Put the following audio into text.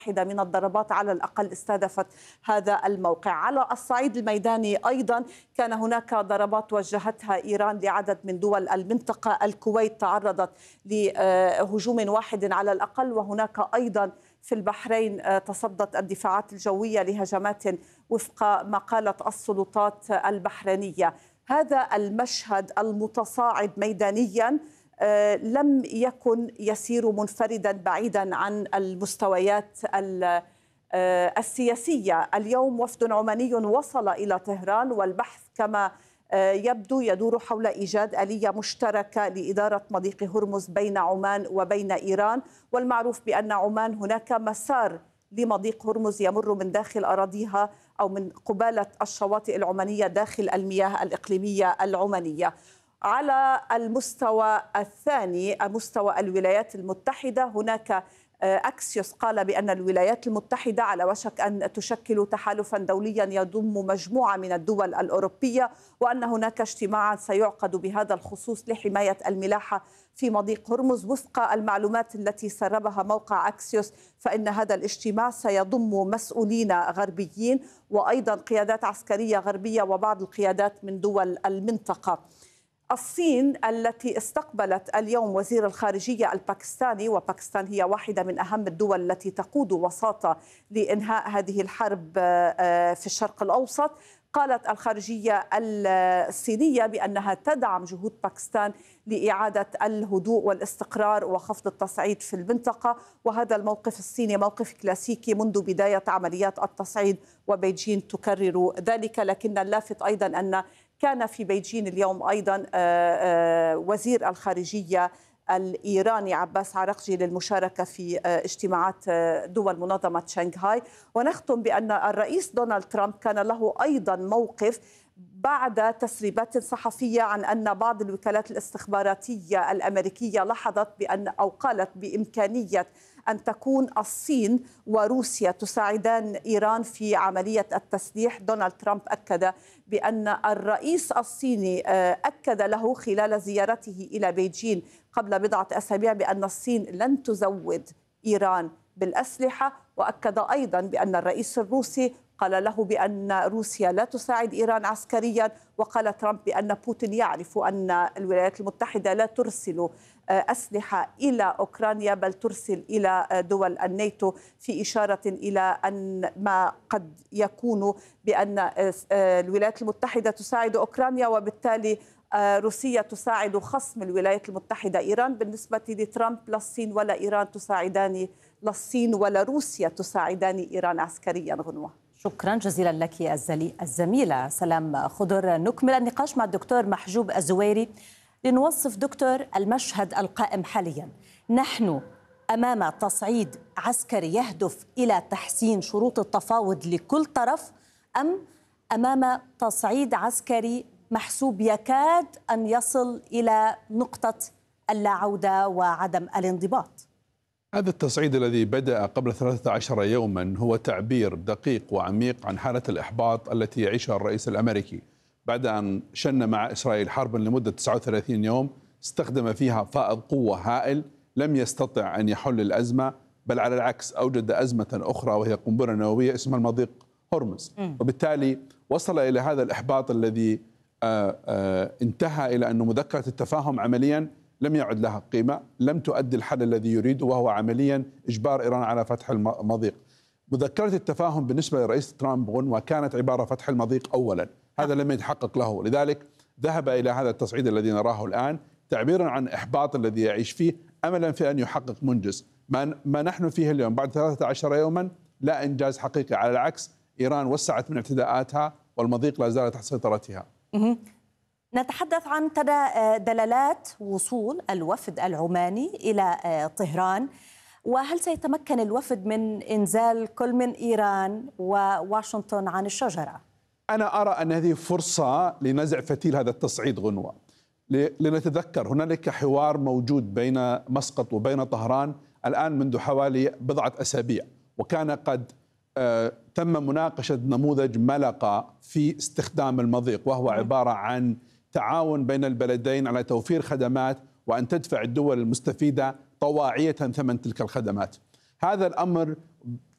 واحدة من الضربات على الأقل استهدفت هذا الموقع. على الصعيد الميداني أيضا كان هناك ضربات وجهتها إيران لعدد من دول المنطقة. الكويت تعرضت لهجوم واحد على الأقل، وهناك أيضا في البحرين تصدت الدفاعات الجوية لهجمات وفق ما قالت السلطات البحرينية. هذا المشهد المتصاعد ميدانيا لم يكن يسير منفردا بعيدا عن المستويات السياسية. اليوم وفد عماني وصل إلى طهران، والبحث كما يبدو يدور حول إيجاد آلية مشتركة لإدارة مضيق هرمز بين عمان وبين إيران. والمعروف بأن عمان هناك مسار لمضيق هرمز يمر من داخل أراضيها أو من قبالة الشواطئ العمانية داخل المياه الإقليمية العمانية. على المستوى الثاني، مستوى الولايات المتحدة، هناك أكسيوس قال بأن الولايات المتحدة على وشك أن تشكل تحالفا دوليا يضم مجموعة من الدول الأوروبية، وأن هناك اجتماعا سيعقد بهذا الخصوص لحماية الملاحة في مضيق هرمز. وفق المعلومات التي سربها موقع أكسيوس، فإن هذا الاجتماع سيضم مسؤولين غربيين وأيضا قيادات عسكرية غربية وبعض القيادات من دول المنطقة. الصين التي استقبلت اليوم وزير الخارجية الباكستاني، وباكستان هي واحدة من أهم الدول التي تقود وساطة لإنهاء هذه الحرب في الشرق الأوسط، قالت الخارجية الصينية بأنها تدعم جهود باكستان لإعادة الهدوء والاستقرار وخفض التصعيد في المنطقة. وهذا الموقف الصيني موقف كلاسيكي منذ بداية عمليات التصعيد، وبيجين تكرر ذلك. لكن اللافت أيضا أن كان في بيجين اليوم أيضا وزير الخارجية الإيراني عباس عراقجي للمشاركة في اجتماعات دول منظمة شنغهاي. ونختم بأن الرئيس دونالد ترامب كان له أيضا موقف بعد تسريبات صحفية عن أن بعض الوكالات الاستخباراتية الأمريكية لاحظت بأن أو قالت بإمكانية أن تكون الصين وروسيا تساعدان إيران في عملية التسليح. دونالد ترامب أكد بأن الرئيس الصيني أكد له خلال زيارته إلى بيجين قبل بضعة أسابيع بأن الصين لن تزود إيران بالأسلحة. وأكد أيضا بأن الرئيس الروسي قال له بأن روسيا لا تساعد إيران عسكريا. وقال ترامب بأن بوتين يعرف أن الولايات المتحدة لا ترسل أسلحة إلى أوكرانيا بل ترسل إلى دول الناتو، في إشارة إلى أن ما قد يكون بأن الولايات المتحدة تساعد أوكرانيا وبالتالي روسيا تساعد خصم الولايات المتحدة إيران. بالنسبة لترامب لا الصين ولا إيران تساعدان، لا الصين ولا روسيا تساعدان إيران عسكريا. غنوة، شكرا جزيلا لك الزميلة سلام خضر. نكمل النقاش مع الدكتور محجوب الزويري لنوصف دكتور المشهد القائم حاليا. نحن أمام تصعيد عسكري يهدف إلى تحسين شروط التفاوض لكل طرف، أم أمام تصعيد عسكري محسوب يكاد أن يصل إلى نقطة اللا عودة وعدم الانضباط؟ هذا التصعيد الذي بدأ قبل 13 يوما هو تعبير دقيق وعميق عن حالة الإحباط التي يعيشها الرئيس الأمريكي بعد أن شن مع إسرائيل حربا لمدة 39 يوم استخدم فيها فائض قوة هائل لم يستطع أن يحل الأزمة، بل على العكس أوجد أزمة أخرى وهي قنبلة نووية اسمها المضيق هرمز. وبالتالي وصل إلى هذا الإحباط الذي انتهى إلى أن مذكرة التفاهم عمليا لم يعد لها قيمة، لم تؤدي الحل الذي يريده وهو عمليا إجبار إيران على فتح المضيق. مذكرة التفاهم بالنسبة لرئيس ترامب وكانت عبارة فتح المضيق أولا، هذا لم يتحقق له، لذلك ذهب إلى هذا التصعيد الذي نراه الآن تعبيرا عن إحباط الذي يعيش فيه، أملا في أن يحقق منجز. ما نحن فيه اليوم بعد 13 يوما لا إنجاز حقيقي، على العكس إيران وسعت من اعتداءاتها والمضيق لا زال تحت سيطرتها. نتحدث عن دلالات وصول الوفد العماني إلى طهران، وهل سيتمكن الوفد من إنزال كل من إيران وواشنطن عن الشجرة؟ أنا أرى أن هذه فرصة لنزع فتيل هذا التصعيد. غنوة، لنتذكر هنالك حوار موجود بين مسقط وبين طهران الآن منذ حوالي بضعة أسابيع، وكان قد تم مناقشة نموذج ملقا في استخدام المضيق، وهو عبارة عن تعاون بين البلدين على توفير خدمات وأن تدفع الدول المستفيدة طواعية ثمن تلك الخدمات. هذا الأمر